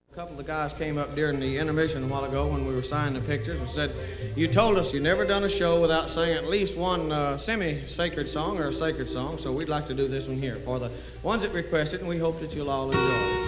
A couple of the guys came up during the intermission a while ago when we were signing the pictures and said, you told us you never done a show without saying at least one semi-sacred song or a sacred song, so we'd like to do this one here for the ones that requested, and we hope that you'll all enjoy it.